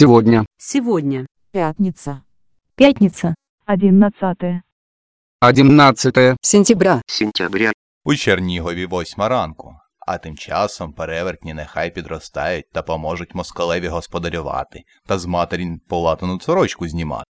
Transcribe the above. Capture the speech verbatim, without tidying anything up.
Сегодня. Сегодня. Пятница. Пятница. одиннадцатое. Одиннадцатое. Сентября. Сентября. У Чернігові восьма ранку, а тим часом перевертні нехай підростають та поможуть москалеві господарювати та з матері полатану сорочку знімати.